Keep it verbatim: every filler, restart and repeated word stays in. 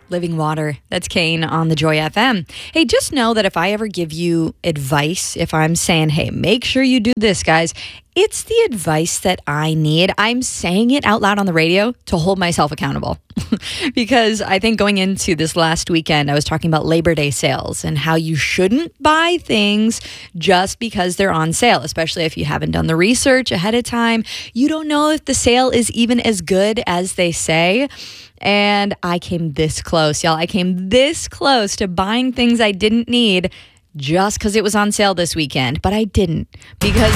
Living Water. That's Kane on the Joy F M. Hey, just know that if I ever give you advice, if I'm saying, hey, make sure you do this, guys, it's the advice that I need. I'm saying it out loud on the radio to hold myself accountable. Because I think going into this last weekend, I was talking about Labor Day sales and how you shouldn't buy things just because they're on sale, especially if you haven't done the research ahead of time. You don't know if the sale is even as good as they say. And I came this close, y'all. I came this close to buying things I didn't need just because it was on sale this weekend. But I didn't, because